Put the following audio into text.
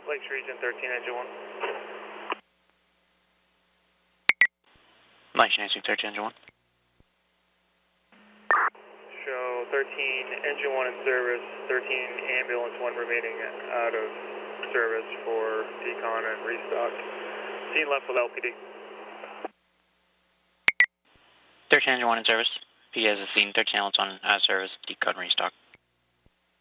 Lakes Region 13, engine 1. Lakes Region 13, engine 1. Show 13, engine 1 in service, 13, ambulance 1 remaining out of service for decon and restock. Scene left with LPD. 13, engine 1 in service. P has a scene, 13, ambulance 1 out of service, decon, restock.